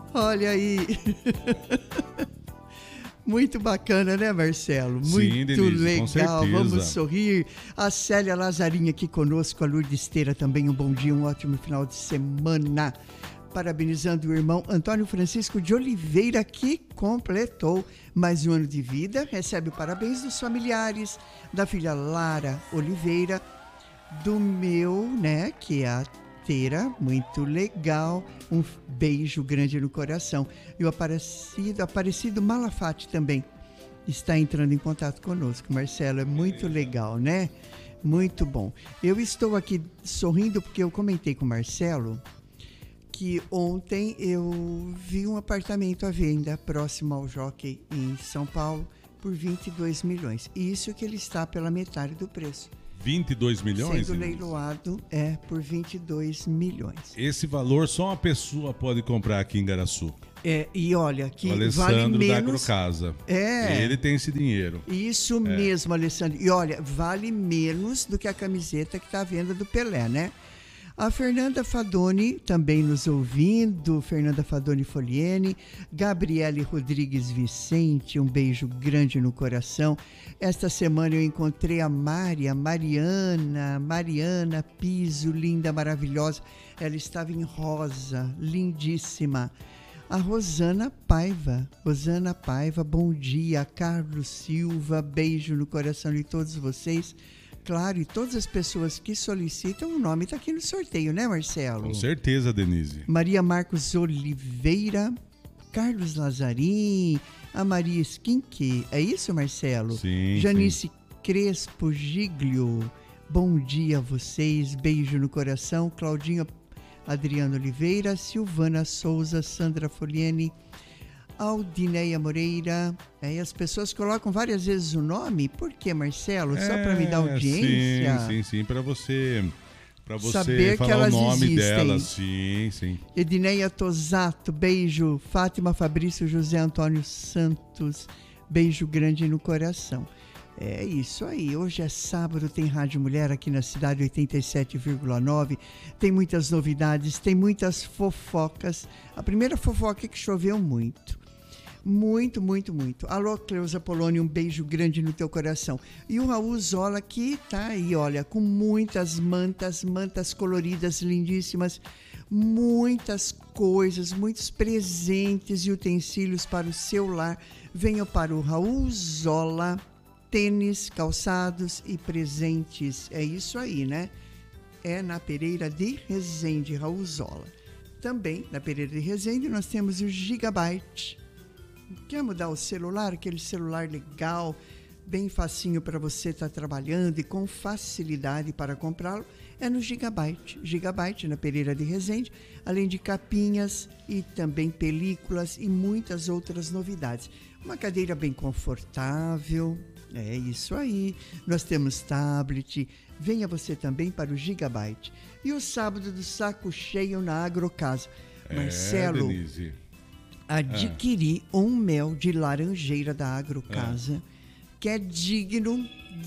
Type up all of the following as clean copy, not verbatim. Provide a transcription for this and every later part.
Olha aí. Muito bacana, né, Marcelo? Muito Sim, Denise, legal. com certeza. Vamos sorrir. A Célia Lazarinha aqui conosco, a Lourdes Esteira também. Um bom dia, um ótimo final de semana. Parabenizando o irmão Antônio Francisco de Oliveira, que completou mais um ano de vida. Recebe parabéns dos familiares, da filha Lara Oliveira, do meu, né, que é a Teira, muito legal. Um beijo grande no coração. E o Aparecido Malafate também está entrando em contato conosco. Marcelo, é muito legal, né? Muito bom. Eu estou aqui sorrindo porque eu comentei com o Marcelo que ontem eu vi um apartamento à venda próximo ao Jockey em São Paulo por 22 milhões. Isso que ele está pela metade do preço. 22 milhões? Sendo leiloado por 22 milhões. Esse valor só uma pessoa pode comprar aqui em Garaçu. E olha, que o Alessandro vale menos... da Agrocasa. Ele tem esse dinheiro. Isso mesmo, Alessandro. E olha, vale menos do que a camiseta que está à venda do Pelé, né? A Fernanda Fadoni também nos ouvindo, Fernanda Fadoni Foliene, Gabriele Rodrigues Vicente, um beijo grande no coração. Esta semana eu encontrei a Mariana Piso, linda, maravilhosa. Ela estava em rosa, lindíssima. A Rosana Paiva, bom dia. Carlos Silva, beijo no coração de todos vocês. Claro, e todas as pessoas que solicitam, o nome está aqui no sorteio, né, Marcelo? Com certeza, Denise. Maria Marcos Oliveira, Carlos Lazarim, a Maria Skinke, é isso, Marcelo? Sim. Janice Crespo Giglio, bom dia a vocês, beijo no coração. Claudinho Adriano Oliveira, Silvana Souza, Sandra Foliene, Aldineia Moreira. As pessoas colocam várias vezes o nome. Por que, Marcelo? Só para me dar audiência? Sim. Para você saber falar que elas o nome existem. delas. Sim. Edineia Tosato, beijo. Fátima Fabrício José Antônio Santos, beijo grande no coração. É isso aí. Hoje é sábado, tem Rádio Mulher aqui na cidade 87,9. Tem muitas novidades, tem muitas fofocas. A primeira fofoca é que choveu muito. Muito. Alô, Cleusa Polônio, um beijo grande no teu coração. E o Raul Zola, que tá aí, olha, com muitas mantas coloridas, lindíssimas, muitas coisas, muitos presentes e utensílios para o seu lar. Venham para o Raul Zola, tênis, calçados e presentes. É isso aí, né? É na Pereira de Resende, Raul Zola. Também, na Pereira de Resende, nós temos o Gigabyte. Quer mudar o celular? Aquele celular legal, bem facinho para você estar trabalhando e com facilidade para comprá-lo, é no Gigabyte. Gigabyte, na Pereira de Resende, além de capinhas e também películas e muitas outras novidades. Uma cadeira bem confortável, é isso aí. Nós temos tablet. Venha você também para o Gigabyte. E o sábado do saco cheio na Agrocasa. Marcelo, Denise, adquiri um mel de laranjeira da Agrocasa, que é digno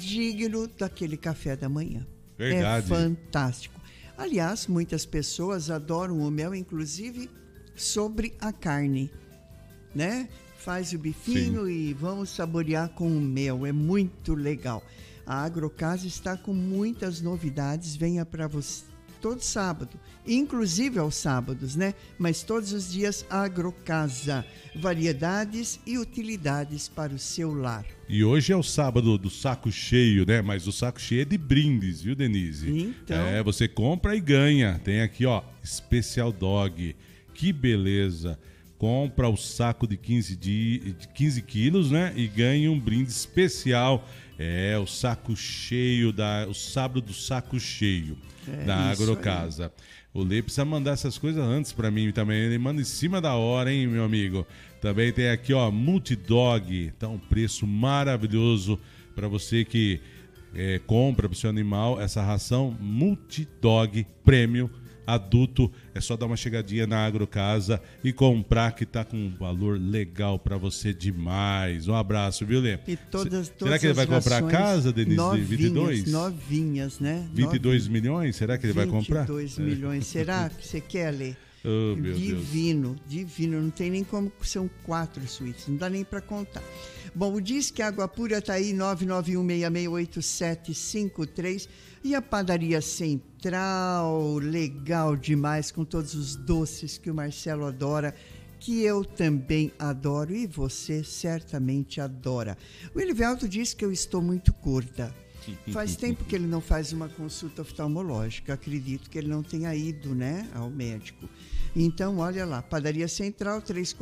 daquele café da manhã. Verdade. É fantástico. Aliás, muitas pessoas adoram o mel, inclusive sobre a carne, né? Faz o bifinho e vamos saborear com o mel. É muito legal. A Agrocasa está com muitas novidades. Venha para você todo sábado, inclusive aos sábados, né? Mas todos os dias Agrocasa. Variedades e utilidades para o seu lar. E hoje é o sábado do saco cheio, né? Mas o saco cheio é de brindes, viu, Denise? Então. Você compra e ganha. Tem aqui, ó, Special Dog. Que beleza. Compra o saco de 15 quilos, né? E ganha um brinde especial. É o saco cheio, o sábado do saco cheio da Agrocasa. O Lê precisa mandar essas coisas antes pra mim também. Ele manda em cima da hora, hein, meu amigo? Também tem aqui, ó, Multidog. Tá um preço maravilhoso pra você que compra pro seu animal essa ração Multidog Premium adulto. É só dar uma chegadinha na Agrocasa e comprar, que tá com um valor legal pra você demais. Um abraço, viu, Lê? E todas será que ele vai comprar a casa, Denise? Novinhas, 22? Novinhas, né? 22 milhões? Será que ele vai comprar? 22 milhões. Será que você quer, Lê? Oh, meu divino, Deus. Divino. Não tem nem como, são 4 suítes, não dá nem para contar. Bom, o Disque Água Pura está aí, 991668753. E a Padaria Central, legal demais, com todos os doces que o Marcelo adora, que eu também adoro e você certamente adora. O Elivelto diz que eu estou muito gorda. Faz tempo que ele não faz uma consulta oftalmológica. Acredito que ele não tenha ido, né, ao médico. Então, olha lá, Padaria Central,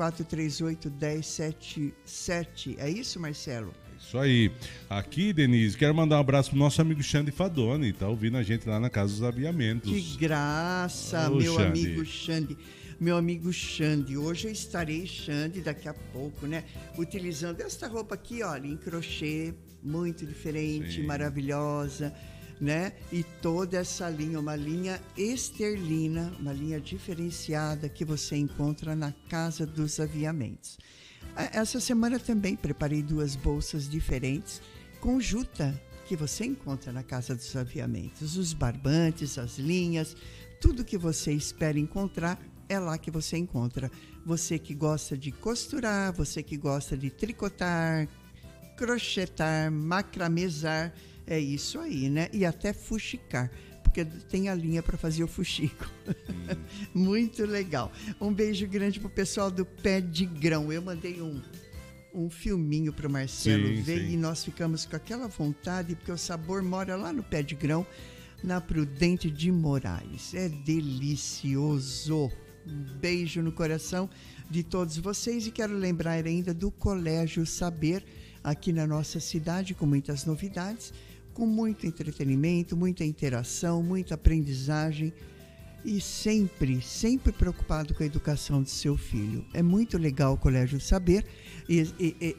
3438-1077. É isso, Marcelo? Isso aí. Aqui, Denise, quero mandar um abraço pro nosso amigo Xande Fadoni. Tá ouvindo a gente lá na Casa dos Aviamentos. Que graça, meu Xande. amigo Xande. Meu amigo Xande, hoje eu estarei, Xande, daqui a pouco, né? Utilizando esta roupa aqui, olha, em crochê, muito diferente, sim, maravilhosa, né? E toda essa linha, uma linha esterlina, uma linha diferenciada que você encontra na Casa dos Aviamentos. Essa semana também preparei 2 bolsas diferentes com juta que você encontra na Casa dos Aviamentos. Os barbantes, as linhas, tudo que você espera encontrar é lá que você encontra. Você que gosta de costurar, você que gosta de tricotar, crochetar, macramezar, é isso aí, né? E até fuxicar, porque tem a linha para fazer o fuxico. Muito legal. Um beijo grande pro pessoal do Pé de Grão. Eu mandei um filminho pro Marcelo ver, sim, e nós ficamos com aquela vontade, porque o sabor mora lá no Pé de Grão, na Prudente de Moraes. É delicioso. Um beijo no coração de todos vocês e quero lembrar ainda do Colégio Saber, aqui na nossa cidade, com muitas novidades, com muito entretenimento, muita interação, muita aprendizagem e sempre preocupado com a educação do seu filho. É muito legal o Colégio Saber e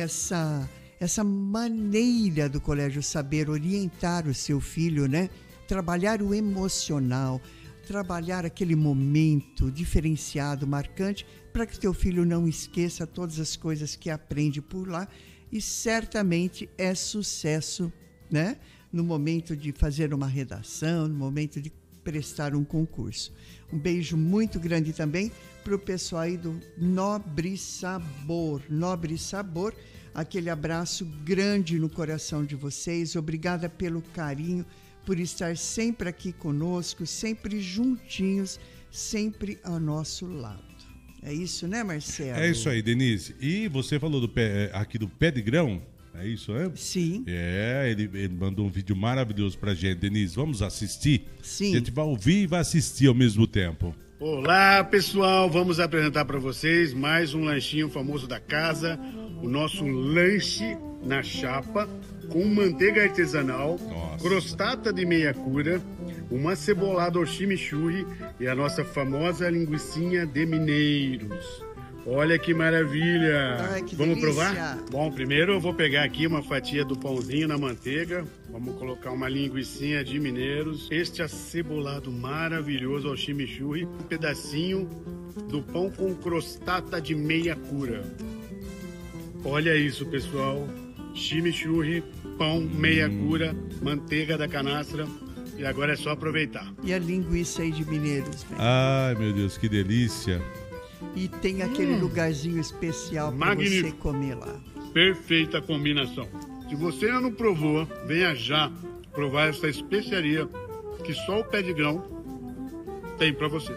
essa maneira do Colégio Saber orientar o seu filho, né? Trabalhar o emocional, trabalhar aquele momento diferenciado, marcante, para que teu filho não esqueça todas as coisas que aprende por lá e certamente é sucesso, né? No momento de fazer uma redação, no momento de prestar um concurso. Um beijo muito grande também para o pessoal aí do Nobre Sabor. Nobre Sabor, aquele abraço grande no coração de vocês. Obrigada pelo carinho, por estar sempre aqui conosco, sempre juntinhos, sempre ao nosso lado. É isso, né, Marcelo? É isso aí, Denise. E você falou aqui do Pé de Grão, é isso, é? Sim. Ele mandou um vídeo maravilhoso pra gente, Denise. Vamos assistir? Sim. A gente vai ouvir e vai assistir ao mesmo tempo. Olá, pessoal. Vamos apresentar para vocês mais um lanchinho famoso da casa. O nosso lanche na chapa, com manteiga artesanal, crostata de meia cura, uma cebolada ao chimichurri e a nossa famosa linguicinha de mineiros. Olha que maravilha! Ai, que vamos delícia. provar? Bom, primeiro eu vou pegar aqui uma fatia do pãozinho na manteiga. Vamos colocar uma linguicinha de mineiros. Este acebolado maravilhoso ao chimichurri. Um pedacinho do pão com crostata de meia cura. Olha isso, pessoal. Chimichurri, pão, meia cura, manteiga da canastra. E agora é só aproveitar. E a linguiça aí de mineiros, né? Ai, meu Deus, que delícia. E tem aquele lugarzinho especial para você comer lá. Perfeita combinação. Se você ainda não provou, venha já provar essa especiaria que só o Pé de Grão tem para você.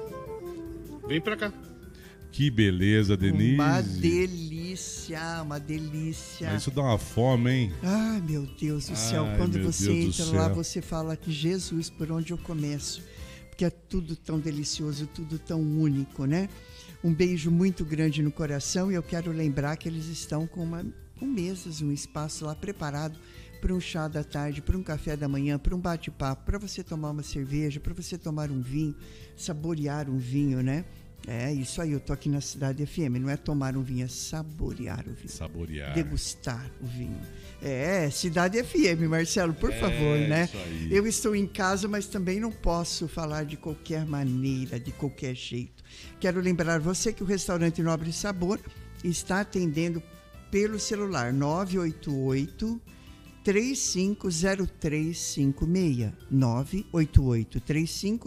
Vem para cá. Que beleza, Denise. Uma delícia, uma delícia. Mas isso dá uma fome, hein? Ai, meu Deus do céu. Quando você entra lá, você fala que Jesus, por onde eu começo? Porque é tudo tão delicioso, tudo tão único, né? Um beijo muito grande no coração e eu quero lembrar que eles estão com mesas, um espaço lá preparado para um chá da tarde, para um café da manhã, para um bate-papo, para você tomar uma cerveja, para você tomar um vinho, saborear um vinho, né? É isso aí, eu tô aqui na Cidade FM, não é tomar um vinho, é saborear o vinho. Saborear. Degustar o vinho. É, Cidade FM, Marcelo, por favor, né? Isso aí. Eu estou em casa, mas também não posso falar de qualquer maneira, de qualquer jeito. Quero lembrar você que o restaurante Nobre Sabor está atendendo pelo celular 988-350356. 988-350356.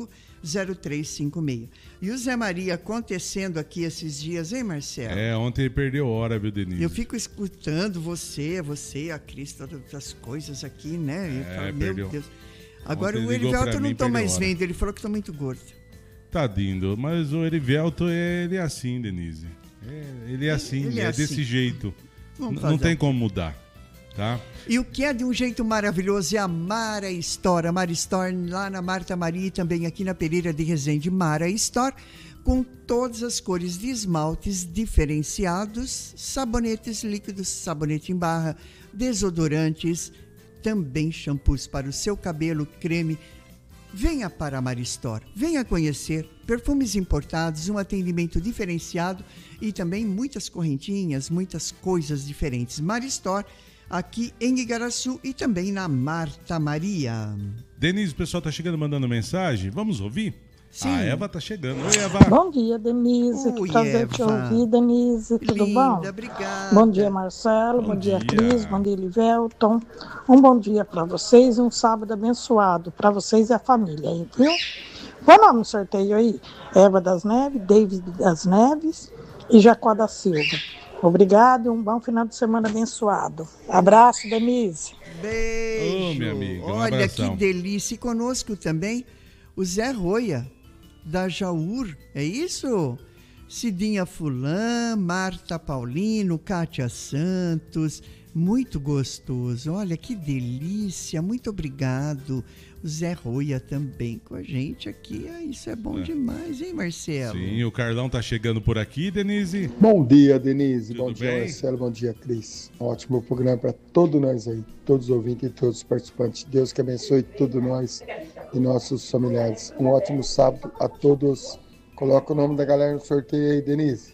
0356. E o Zé Maria acontecendo aqui esses dias, hein, Marcelo? Ontem ele perdeu hora, viu, Denise? Eu fico escutando você, a Cris, todas as coisas aqui, né? E eu falo, perdeu. meu Deus. Agora Ontem o Erivelto eu não estou mais hora. vendo, ele falou que estou muito gordo. Tadinho, mas o Erivelto, ele é assim, Denise. Ele é assim, Ele é assim. desse jeito. Vamos Não fazer. tem como mudar, tá? E o que é de um jeito maravilhoso é a Mara Store. A Mara Store lá na Marta Maria e também aqui na Pereira de Resende. Mara Store, com todas as cores de esmaltes diferenciados, sabonetes líquidos, sabonete em barra, desodorantes, também shampoos para o seu cabelo, creme. Venha para a Mara Store, venha conhecer perfumes importados, um atendimento diferenciado e também muitas correntinhas, muitas coisas diferentes. Mara Store, aqui em Igaraçu e também na Marta Maria. Denise, o pessoal tá chegando mandando mensagem. Vamos ouvir? Sim. A Eva tá chegando. Oi, Eva. Bom dia, Denise. Oi, Que prazer te Eva. ouvir, Denise. Tudo Linda, bom? obrigada. Bom dia, Marcelo. Bom dia, dia. Cris. Bom dia, Elivelton. Um bom dia para vocês e um sábado abençoado para vocês e a família aí, viu? Qual o nome do sorteio aí? Eva das Neves, David das Neves e Jacó da Silva. Obrigado e um bom final de semana abençoado. Abraço, Denise. Beijo. Ô, minha amiga, um Olha abração. que delícia. E conosco também o Zé Roia, da Jaur. É isso? Cidinha Fulan, Marta Paulino, Kátia Santos. Muito gostoso. Olha que delícia. Muito obrigado. O Zé Roia também com a gente aqui. Isso é bom demais, hein, Marcelo? Sim, o Carlão tá chegando por aqui, Denise. Bom dia, Denise. Tudo bom dia, bem? Marcelo. Bom dia, Cris. Um ótimo programa para todos nós aí, todos os ouvintes e todos os participantes. Deus que abençoe todos nós e nossos familiares. Um ótimo sábado a todos. Coloca o nome da galera no sorteio aí, Denise.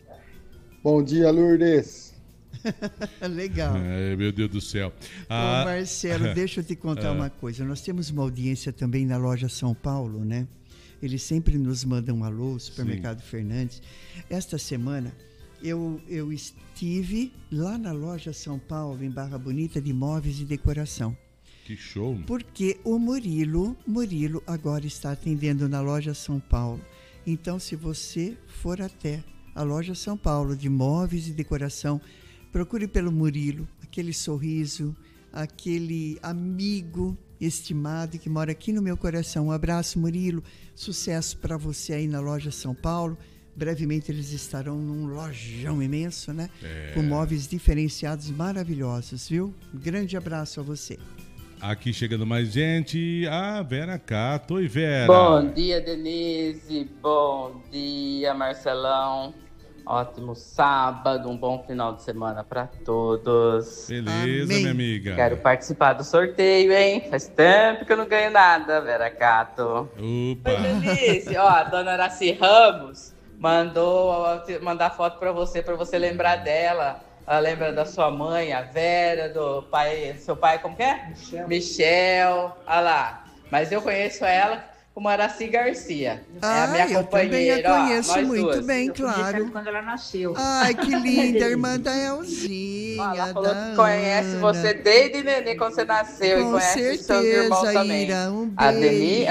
Bom dia, Lourdes. Legal. Meu Deus do céu. Ô, Marcelo, deixa eu te contar uma coisa. Nós temos uma audiência também na loja São Paulo, né? Eles sempre nos mandam um alô, Supermercado Fernandes. Esta semana eu estive lá na loja São Paulo, em Barra Bonita, de móveis e decoração. Que show. Porque o Murilo agora está atendendo na loja São Paulo. Então, se você for até a loja São Paulo de móveis e decoração, procure pelo Murilo, aquele sorriso, aquele amigo estimado que mora aqui no meu coração. Um abraço, Murilo. Sucesso para você aí na loja São Paulo. Brevemente eles estarão num lojão imenso, né? Com móveis diferenciados maravilhosos, viu? Um grande abraço a você. Aqui chegando mais gente. A Vera Cato. Oi, Vera. Bom dia, Denise. Bom dia, Marcelão. Ótimo sábado, um bom final de semana para todos. Beleza, Amém. minha amiga. Quero participar do sorteio, hein? Faz tempo que eu não ganho nada, Vera Cato. Opa. Oi, Denise. Ó, a dona Araci Ramos mandou mandar foto para você lembrar dela. Ela lembra da sua mãe, a Vera, do pai, seu pai, como que é? Michel. Olha lá. Mas eu conheço ela como Araci Garcia. É a minha eu companheira. também a conheço nós muito duas. bem, Eu conheci ela claro. quando ela nasceu. Ai, que linda, irmã da Elzinha, Ela da falou que conhece Ana. você desde neném, quando você nasceu, e Com conhece os seus irmãos certeza, também. Ira, um A beijo. Deni,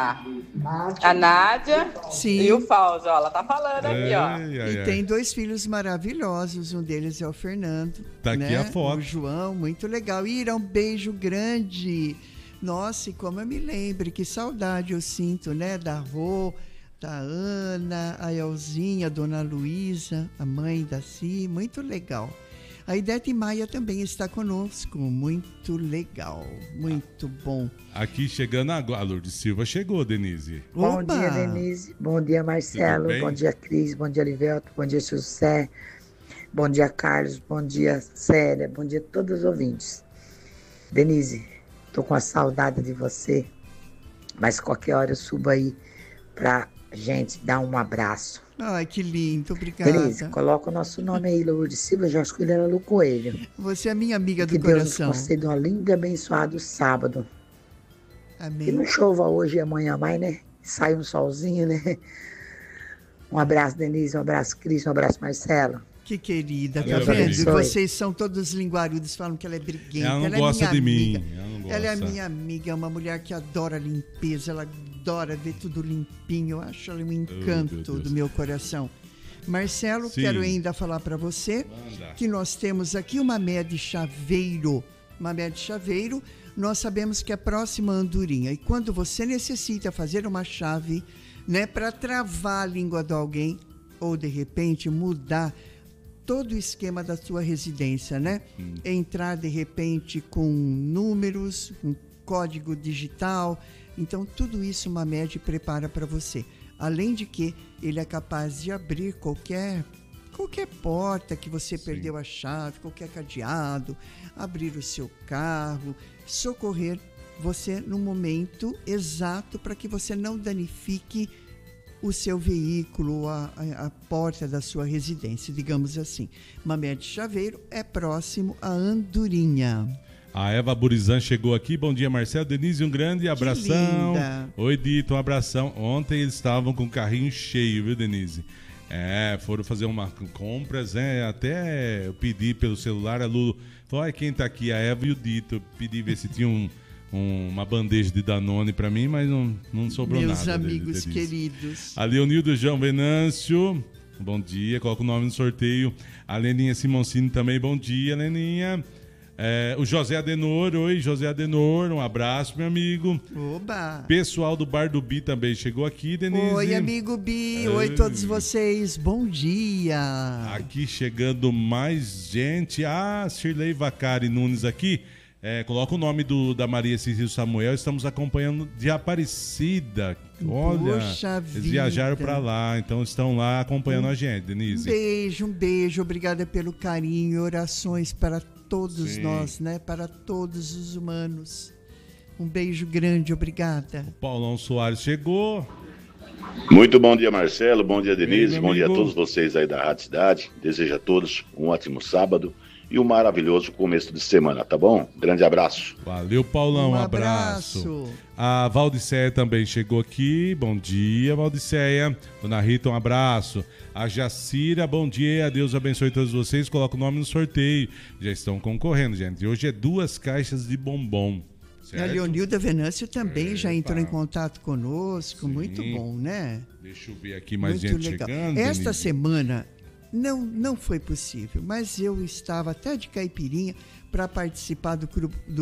a Nádia Sim. e o Fausto, ó, ela tá falando aqui, ó. Ai, ai, E ai. tem 2 filhos maravilhosos, um deles é o Fernando. Tá aqui né? a foto. O João, muito legal. Ira, um beijo grande. Nossa, e como eu me lembro, que saudade eu sinto, né? Da Rô, da Ana, a Elzinha, a Dona Luísa, a mãe da Si, muito legal. A Idete Maia também está conosco, muito legal, muito bom. Aqui chegando agora. A Lourdes Silva chegou, Denise. Bom Opa! dia, Denise. Bom dia, Marcelo. Tudo bem? Bom dia, Cris. Bom dia, Livelto. Bom dia, José. Bom dia, Carlos. Bom dia, Célia. Bom dia a todos os ouvintes. Denise, tô com a saudade de você, mas qualquer hora eu subo aí pra gente dar um abraço. Ai, que lindo, obrigada. Denise, coloca o nosso nome aí, Lourdes Silva, já acho que ele era Lu Coelho. Você é minha amiga Que do Deus nos coração. conceda um lindo e abençoado sábado. Que Amém. não chova hoje e amanhã mais, né? Sai um solzinho, né? Um abraço, Denise, um abraço, Cris, um abraço, Marcelo. Que querida, tá Deus vendo? abençoe. Vocês são todos linguarudos, falam que ela é briguenta. Ela não é gosta minha de amiga. mim. Ela não gosta. Ela é minha amiga, é uma mulher que adora limpeza, ela adora ver tudo limpinho. Eu acho ela um encanto do meu coração. Marcelo, Sim. quero ainda falar para você que nós temos aqui uma Med Chaveiro. Uma Med Chaveiro, nós sabemos que é próxima à andorinha. E quando você necessita fazer uma chave, né, para travar a língua de alguém, ou de repente mudar todo o esquema da sua residência, né? Entrar de repente com números, um código digital. Então, tudo isso uma Med prepara para você. Além de que ele é capaz de abrir qualquer porta que você perdeu a chave, qualquer cadeado, abrir o seu carro, socorrer você no momento exato para que você não danifique o seu veículo, a porta da sua residência, digamos assim. Mamed Chaveiro é próximo à Andorinha. A Eva Burizan chegou aqui. Bom dia, Marcelo. Denise, um grande abração. Linda. Oi, Dito, um abração. Ontem eles estavam com o carrinho cheio, viu, Denise? Foram fazer uma compras, até eu pedi pelo celular, a Lulu falou, quem tá aqui? A Eva e o Dito. Eu pedi ver se tinha uma bandeja de Danone pra mim, mas não sobrou Meus nada. Meus amigos queridos. A Leonildo João Venâncio, bom dia, coloca o nome no sorteio. A Leninha Simoncini também, bom dia, Leninha. O José Adenor, oi José Adenor, um abraço, meu amigo. Oba! Pessoal do Bar do Bi também chegou aqui, Denise. Oi, amigo Bi, oi todos vocês, bom dia. Aqui chegando mais gente. Shirley Vacari Nunes aqui. Coloca o nome da Maria Cecília Samuel, estamos acompanhando de Aparecida. Olha, poxa eles vida. viajaram para lá, então estão lá acompanhando a gente, Denise. Um beijo, obrigada pelo carinho e orações para todos nós, né? Para todos os humanos. Um beijo grande, obrigada. O Paulão Soares chegou. Muito bom dia, Marcelo, bom dia, Denise, bom dia a amigo. todos vocês aí da Rádio Cidade. Desejo a todos um ótimo sábado e um maravilhoso começo de semana, tá bom? Grande abraço. Valeu, Paulão, um abraço. A Valdiceia também chegou aqui, bom dia, Valdiceia. Dona Rita, um abraço. A Jacira, bom dia, Deus abençoe todos vocês, coloca o nome no sorteio. Já estão concorrendo, gente. Hoje é 2 caixas de bombom. Certo? A Leonilda Venâncio também já entrou em contato conosco, Sim. Muito bom, né? Deixa eu ver aqui mais Muito gente legal. chegando. Esta Denise. semana não foi possível, mas eu estava até de caipirinha para participar do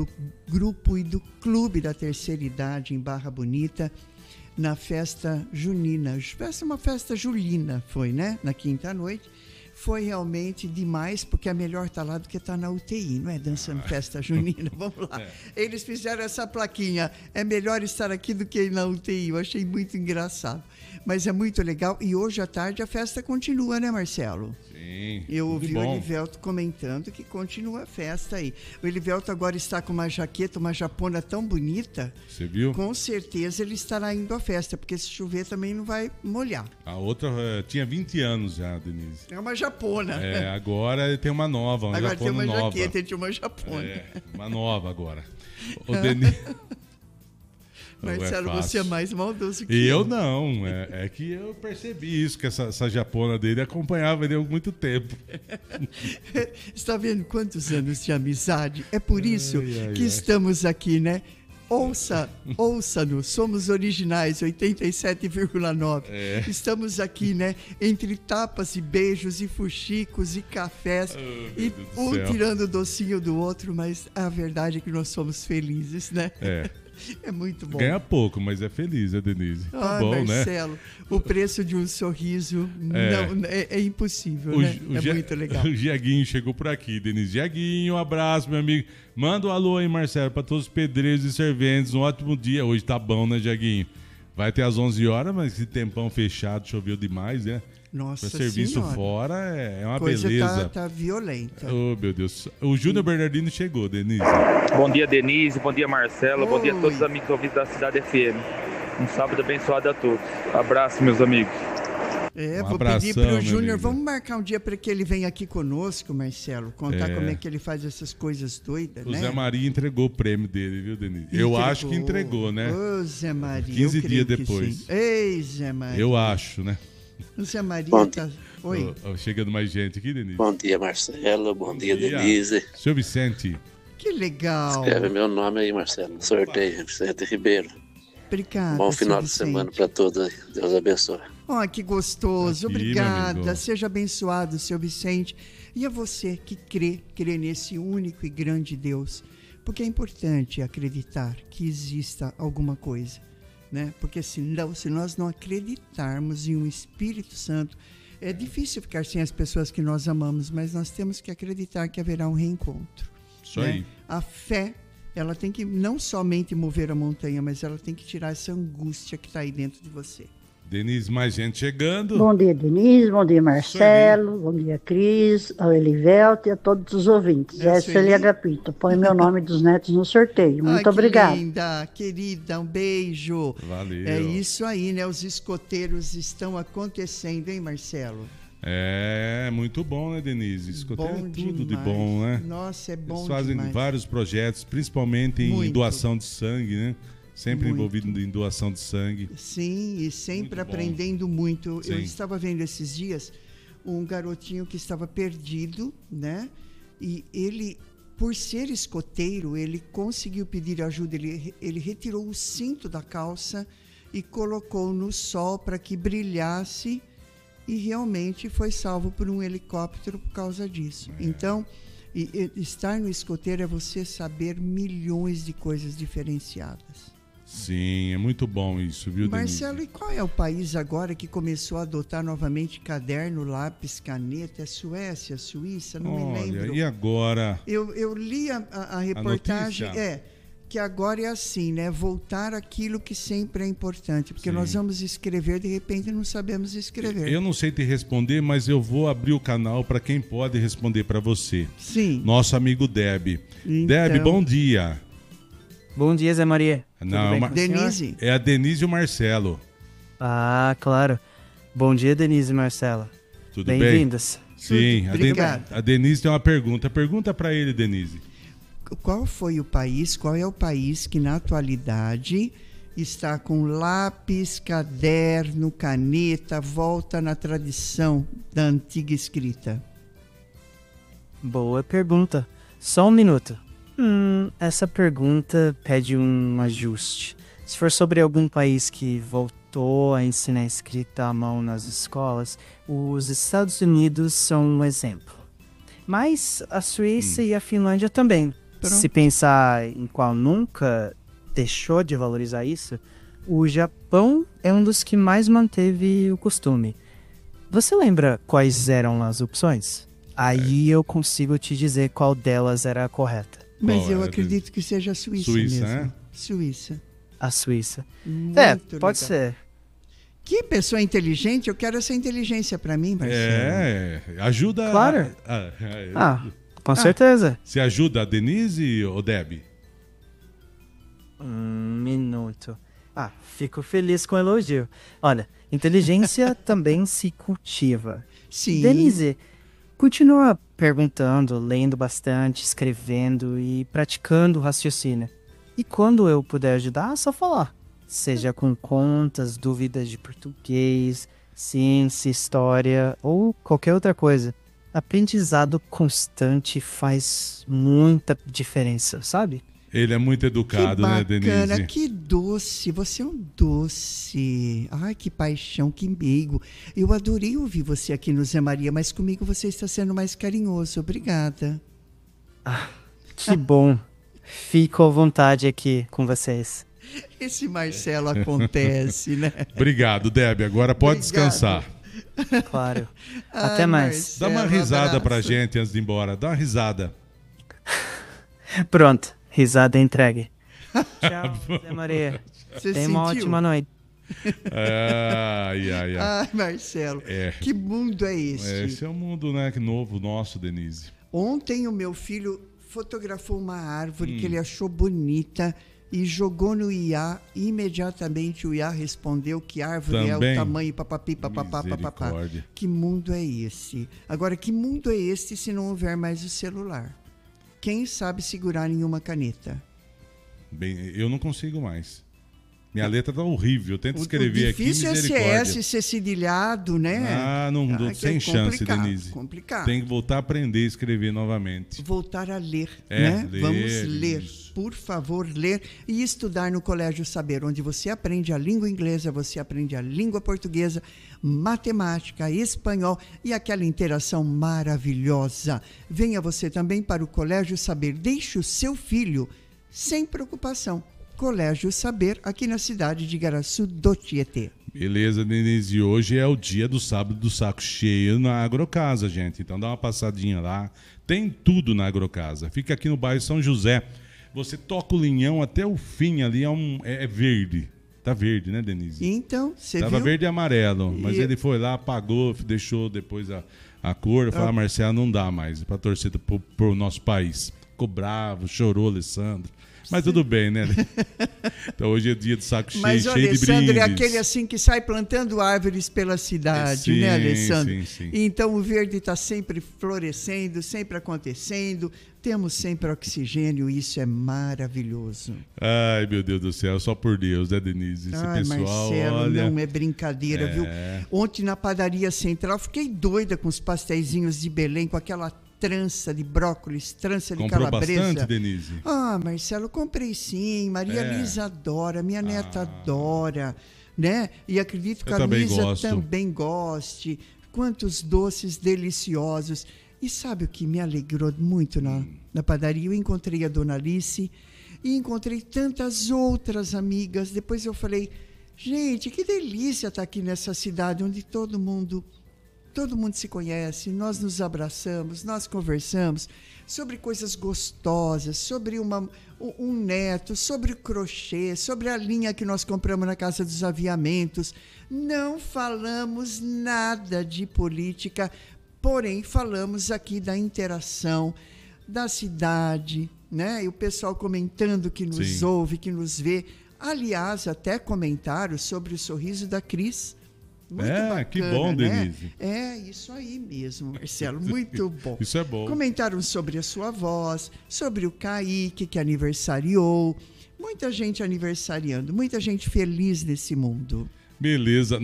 grupo e do clube da terceira idade em Barra Bonita, na festa junina. Uma festa julina foi, né? Na quinta noite. Foi realmente demais, porque é melhor estar lá do que estar na UTI, não é? Dançando festa junina. Vamos lá. Eles fizeram essa plaquinha. É melhor estar aqui do que na UTI. Eu achei muito engraçado. Mas é muito legal. E hoje à tarde a festa continua, né, Marcelo? Sim. Eu ouvi bom. o Elivelto comentando que continua a festa aí. O Elivelto agora está com uma jaqueta, uma japona tão bonita. Você viu? Com certeza ele estará indo à festa, porque se chover também não vai molhar. A outra tinha 20 anos já, Denise. É uma japona. Agora tem uma nova, uma agora tem japona uma nova. jaqueta, tem uma japona. Uma nova agora. O Denise... Marcelo, você é mais maldoso que eu. Não, é que eu percebi isso, que essa japona dele acompanhava ele há muito tempo. Está vendo quantos anos de amizade? É por isso que estamos aqui, né? Ouça-nos, somos originais, 87,9. Estamos aqui, né? Entre tapas e beijos e fuxicos e cafés, e um tirando o docinho do outro, mas a verdade é que nós somos felizes, né? É muito bom. Ganha pouco, mas é feliz, né, Denise? Tá bom, Marcelo, né? O preço de um sorriso é impossível, né? É muito legal. O Giaguinho chegou por aqui, Denise. Giaguinho, um abraço, meu amigo. Manda um alô aí, Marcelo, para todos os pedreiros e serventes. Um ótimo dia. Hoje tá bom, né, Giaguinho? Vai ter às 11 horas, mas esse tempão fechado, choveu demais, né? Nossa Pra serviço senhora. fora é uma coisa beleza. Tá violenta. Oh, meu Deus. O Júnior Bernardino chegou, Denise. Bom dia, Denise. Bom dia, Marcelo. Oi. Bom dia a todos os amigos ouvintes da Cidade FM. Um sábado abençoado a todos. Abraço, meus amigos. Vou pedir para o Júnior, vamos marcar um dia para que ele venha aqui conosco, Marcelo, contar como é que ele faz essas coisas doidas, né? O Zé Maria entregou o prêmio dele, viu, Denise? Eu acho que entregou, né? Ô, Zé Maria. 15 dias depois. Ei, Zé Maria. Eu acho, né? O Zé Maria tá... Oi. Chegando mais gente aqui, Denise. Bom dia, Marcelo. Bom dia, Denise. Seu Vicente. Que legal. Escreve meu nome aí, Marcelo. Sorteio, Vicente Ribeiro. Obrigada. Bom final seu de Vicente. semana para todos. Deus abençoe. Oh, que gostoso. Aqui, meu Obrigada. amigo. Seja abençoado, seu Vicente. E a você que crê nesse único e grande Deus. Porque é importante acreditar que exista alguma coisa, né? Porque senão, se nós não acreditarmos em um Espírito Santo, é difícil ficar sem as pessoas que nós amamos, mas nós temos que acreditar que haverá um reencontro. Isso né? aí. A fé, ela tem que não somente mover a montanha, mas ela tem que tirar essa angústia que está aí dentro de você. Denise, mais gente chegando. Bom dia, Denise. Bom dia, Marcelo. Bom dia, Cris, ao Elivelto e a todos os ouvintes. É, Essa é Celia Agapito. Põe meu nome dos netos no sorteio. Muito Ai, obrigada. Que linda, querida, um beijo. Valeu. É isso aí, né? Os escoteiros estão acontecendo, hein, Marcelo? É, muito bom, né, Denise? Escoteiro Bom é tudo de demais. bom, né? Nossa, é bom Eles fazem demais. vários projetos, principalmente em Muito. doação de sangue, né? Sempre Muito. envolvido em doação de sangue. Sim, e sempre Muito bom. aprendendo muito. Eu Sim. estava vendo esses dias um garotinho que estava perdido, né? E ele, por ser escoteiro, ele conseguiu pedir ajuda. Ele retirou o cinto da calça e colocou no sol para que brilhasse e realmente foi salvo por um helicóptero por causa disso. Então, estar no escoteiro é você saber milhões de coisas diferenciadas. Sim, é muito bom isso, viu, Marcelo, Denise? e qual é o país agora que começou a adotar novamente caderno, lápis, caneta? É Suécia, Suíça? Não me lembro. Olha, e agora? Eu li a reportagem, notícia? que agora é assim, né? Voltar aquilo que sempre é importante. Porque Sim. nós vamos escrever, de repente não sabemos escrever. Eu não sei te responder, mas eu vou abrir o canal para quem pode responder para você. Sim. Nosso amigo Deb. Então. Deb, bom dia. Bom dia, Zé Maria. Não, Denise. É a Denise e o Marcelo. Ah, claro. Bom dia, Denise e Marcela. Tudo bem? Bem-vindas. Sim, Obrigado. a Denise tem uma pergunta. Pergunta para ele, Denise. Qual é o país que na atualidade está com lápis, caderno, caneta, volta na tradição da antiga escrita? Boa pergunta. Só um minuto. Essa pergunta pede um ajuste. Se for sobre algum país que voltou a ensinar escrita à mão nas escolas, os Estados Unidos são um exemplo. Mas a Suíça e a Finlândia também. Pronto. Se pensar em qual nunca deixou de valorizar isso, o Japão é um dos que mais manteve o costume. Você lembra quais eram as opções? Aí eu consigo te dizer qual delas era a correta. Mas eu acredito que seja a Suíça mesmo. né? Suíça. A Suíça. Muito pode legal. ser. Que pessoa inteligente, eu quero essa inteligência para mim, Marcelo. Ajuda. Claro. Com certeza. Você ajuda a Denise ou Deb? Um minuto. Fico feliz com o elogio. Olha, inteligência também se cultiva. Sim. Denise, continua perguntando, lendo bastante, escrevendo e praticando o raciocínio. E quando eu puder ajudar, é só falar. Seja com contas, dúvidas de português, ciência, história ou qualquer outra coisa. Aprendizado constante faz muita diferença, sabe? Ele é muito educado, né, Denise? Bacana, que doce, você é um doce. Ai, que paixão, que meigo. Eu adorei ouvir você aqui no Zé Maria, mas comigo você está sendo mais carinhoso. Obrigada. Que bom. Fico à vontade aqui com vocês. Esse Marcelo acontece, né? Obrigado, Deb. Agora pode Obrigado. descansar. Claro. Até mais. Dá uma risada pra gente antes de ir embora. Dá uma risada. Pronto. Risada entregue. Tchau, Zé Maria. Você Tenha uma sentiu? ótima noite. Ai, Marcelo, que mundo é esse? Esse é um mundo, né, novo nosso, Denise. Ontem o meu filho fotografou uma árvore que ele achou bonita e jogou no IA. Imediatamente o IA respondeu que árvore é Também? o tamanho, papapá, papapá. Misericórdia. Que mundo é esse? Agora, que mundo é esse se não houver mais o celular? Quem sabe segurar em uma caneta? Bem, eu não consigo mais. Minha letra tá horrível. Eu tento escrever aqui, misericórdia. Difícil é CS ser cedilhado, né? Sem chance, Denise. Complicado. Tem que voltar a aprender a escrever novamente. Voltar a ler, né? Ler, vamos ler. Isso. Por favor, ler e estudar no Colégio Saber, onde você aprende a língua inglesa, você aprende a língua portuguesa, matemática, espanhol e aquela interação maravilhosa. Venha você também para o Colégio Saber. Deixe o seu filho sem preocupação. Colégio Saber, aqui na cidade de Igaraçu do Tietê. Beleza, Denise. Hoje é o dia do sábado do saco cheio na Agrocasa, gente. Então dá uma passadinha lá. Tem tudo na Agrocasa. Fica aqui no bairro São José. Você toca o linhão até o fim ali, é verde. Tá verde, né, Denise? Então, você viu? Tava verde e amarelo, mas ele foi lá, apagou, deixou depois a cor. Falou, Marcelo, não dá mais pra torcer pro nosso país. Ficou bravo, chorou, Alessandro. Mas tudo bem, né? Então hoje é dia do saco cheio, mas, cheio de brindes. Mas o Alessandro é aquele assim que sai plantando árvores pela cidade, né, Alessandro? Sim. Então o verde está sempre florescendo, sempre acontecendo. Temos sempre oxigênio, isso é maravilhoso. Ai, meu Deus do céu, só por Deus, né, Denise? Esse pessoal, Marcelo, olha... não é brincadeira, viu? Ontem na padaria central, fiquei doida com os pastéisinhos de Belém, com aquela trança de brócolis, trança de Comprou calabresa. Bastante, Denise? Marcelo, comprei sim. Maria Lisa adora, minha neta adora, né? E acredito que a Luísa também goste. Quantos doces deliciosos. E sabe o que me alegrou muito na padaria? Eu encontrei a Dona Alice e encontrei tantas outras amigas. Depois eu falei, gente, que delícia estar aqui nessa cidade onde todo mundo se conhece, nós nos abraçamos, nós conversamos sobre coisas gostosas, sobre um neto, sobre o crochê, sobre a linha que nós compramos na Casa dos Aviamentos. Não falamos nada de política, porém falamos aqui da interação da cidade, né? E o pessoal comentando que nos ouve, que nos vê. Aliás, até comentaram sobre o sorriso da Cris. Muito bacana, que bom, né? Denise. É, isso aí mesmo, Marcelo, muito bom. Isso é bom. Comentaram sobre a sua voz, sobre o Kaique, que aniversariou. Muita gente aniversariando, muita gente feliz nesse mundo. Beleza,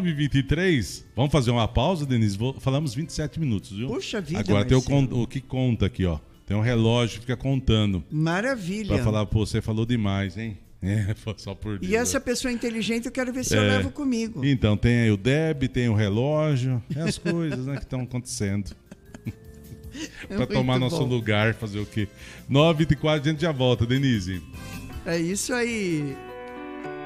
9h23. Vamos fazer uma pausa, Denise? Falamos 27 minutos, viu? Puxa vida, agora tem o que conta aqui, ó. Tem um relógio que fica contando. Maravilha. Pra falar, pô, você falou demais, hein? Só por Deus. E essa pessoa inteligente eu quero ver se eu levo comigo. Então, tem aí o Deb, tem o relógio, as coisas, né, que estão acontecendo. Para tomar nosso lugar, fazer o quê? 9h04, a gente já volta, Denise. É isso aí.